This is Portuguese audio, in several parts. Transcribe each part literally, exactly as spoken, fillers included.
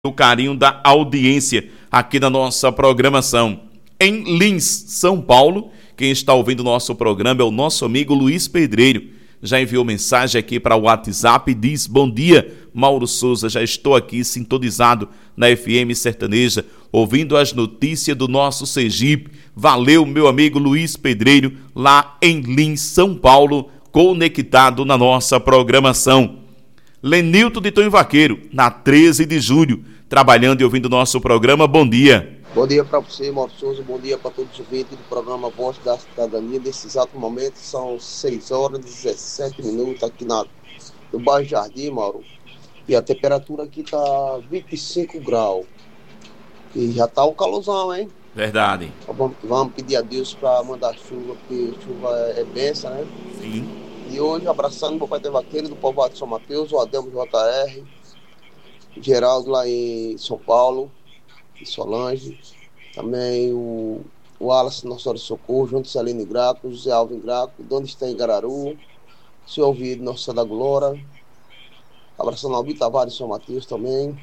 o carinho da audiência aqui na nossa programação. Em Lins, São Paulo, quem está ouvindo o nosso programa é o nosso amigo Luiz Pedreiro. Já enviou mensagem aqui para o WhatsApp e diz: bom dia, Mauro Souza, já estou aqui sintonizado na F M Sertaneja, ouvindo as notícias do nosso Sergipe. Valeu, meu amigo Luiz Pedreiro, lá em Lins, São Paulo, conectado na nossa programação. Lenilton de Tonho Vaqueiro, na treze de julho, trabalhando e ouvindo o nosso programa. Bom dia. Bom dia para você, Mauro Souza. Bom dia para todos os ouvintes do programa Voz da Cidadania. Nesse exato momento são seis horas e dezessete minutos aqui na, no bairro Jardim, Mauro. E a temperatura aqui está vinte e cinco graus. E já está um calorzão, hein? Verdade. Vamos, vamos pedir a Deus para mandar chuva, porque chuva é, é benção, né? Sim. E hoje, abraçando o papai de Vaqueiro do povoado de São Mateus, o Adelmo J R, Geraldo lá em São Paulo, em Solange, também o, o Wallace Nossa Senhora de Socorro, junto com Celine Graco, José Alvin Graco, Dona está em Gararu, Seu Ouvido, Nossa Senhora da Glória, abraçando Albi Tavares de São Mateus também.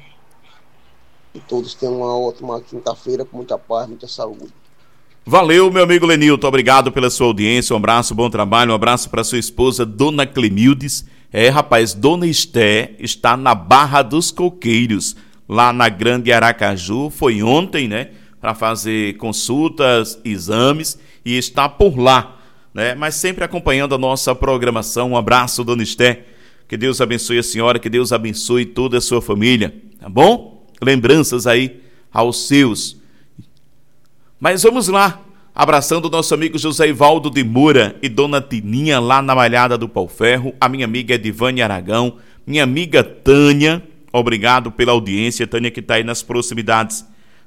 E todos tenham uma ótima quinta-feira com muita paz, muita saúde. Valeu, meu amigo Lenilton, obrigado pela sua audiência, um abraço, bom trabalho, um abraço para sua esposa, Dona Clemildes. É, rapaz, Dona Esté está na Barra dos Coqueiros, lá na Grande Aracaju, foi ontem, né, para fazer consultas, exames, e está por lá, né, mas sempre acompanhando a nossa programação. Um abraço, Dona Esté, que Deus abençoe a senhora, que Deus abençoe toda a sua família, tá bom? Lembranças aí aos seus. Mas vamos lá, abraçando o nosso amigo José Ivaldo de Moura e Dona Tininha lá na Malhada do Pau Ferro, a minha amiga Edivane Aragão, minha amiga Tânia, obrigado pela audiência, Tânia que está aí nas proximidades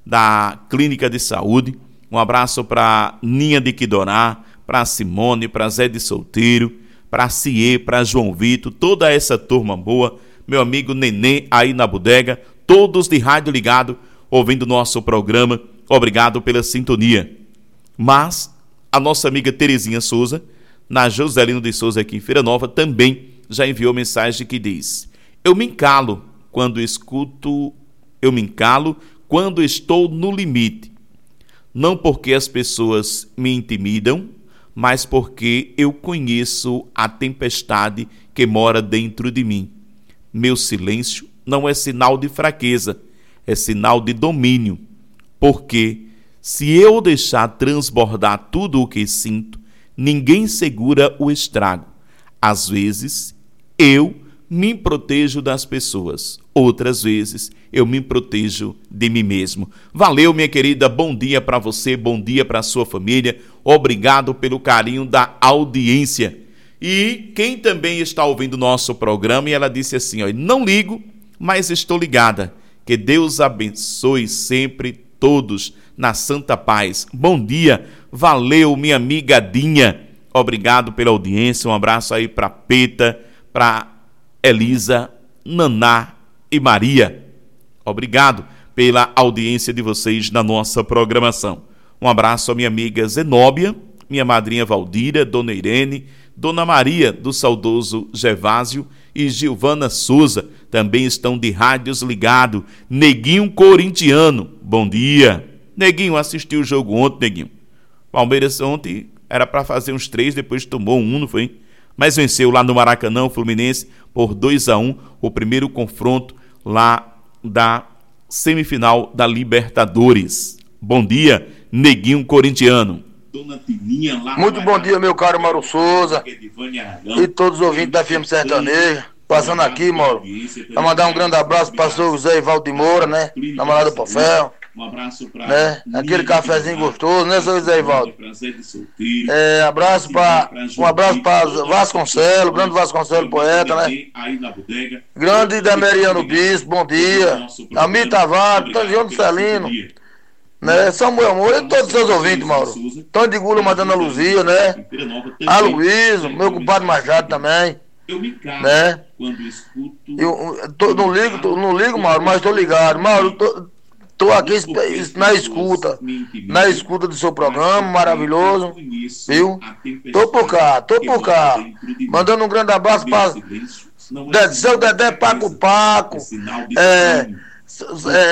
da Clínica de Saúde. Um abraço para Ninha de Quidorá, para Simone, para Zé de Solteiro, para Cie, para João Vitor, toda essa turma boa, meu amigo Nenê aí na bodega, todos de rádio ligado, ouvindo o nosso programa. Obrigado pela sintonia. Mas a nossa amiga Terezinha Souza, na Joselino de Souza aqui em Feira Nova, também já enviou mensagem que diz: eu me encalo quando escuto, eu me encalo quando estou no limite. Não porque as pessoas me intimidam, mas porque eu conheço a tempestade que mora dentro de mim. Meu silêncio não é sinal de fraqueza, é sinal de domínio. Porque se eu deixar transbordar tudo o que sinto, ninguém segura o estrago. Às vezes, eu me protejo das pessoas. Outras vezes, eu me protejo de mim mesmo. Valeu, minha querida. Bom dia para você, bom dia para a sua família. Obrigado pelo carinho da audiência. E quem também está ouvindo o nosso programa, e ela disse assim, ó, não ligo, mas estou ligada. Que Deus abençoe sempre todos na santa paz. Bom dia, valeu, minha amiga Dinha, obrigado pela audiência, um abraço aí para Peta, para Elisa, Naná e Maria, obrigado pela audiência de vocês na nossa programação. Um abraço à minha amiga Zenóbia, minha madrinha Valdira, Dona Irene, Dona Maria do saudoso Gervásio e Gilvana Souza, também estão de rádios ligado. Neguinho Corintiano, bom dia. Neguinho, assistiu o jogo ontem, Neguinho. Palmeiras ontem era para fazer uns três, depois tomou um, não foi? Mas venceu lá no Maracanã o Fluminense por dois a um, o primeiro confronto lá da semifinal da Libertadores. Bom dia, Neguinho Corintiano. Muito bom dia, meu caro Mauro Souza e todos os ouvintes da F M Sertaneja. Passando aqui, Mauro, para mandar um grande abraço para o senhor José Ivaldo de Moura, né? Namorado do Pofel. Um abraço para né? Aquele cafezinho gostoso, né, seu José Ivaldo? É, abraço para um abraço para Vasconcelos, grande Vasconcelos, poeta, né? Grande Demeriano Bispo, bom dia. Amir Tavares, Tangião do Celino, né? Samuel Moura e todos os seus ouvintes, Mauro. Tony de Gula mandando a Luzia, né? A Luísa, meu compadre Machado também. Né? Eu, eu tô, não ligo, tô, não ligo, Mauro, mas tô ligado. Mauro, tô, tô aqui na escuta, na escuta do seu programa maravilhoso, viu? Tô por cá, tô por cá. Mandando um grande abraço para seu Dedé Paco Paco, é, é,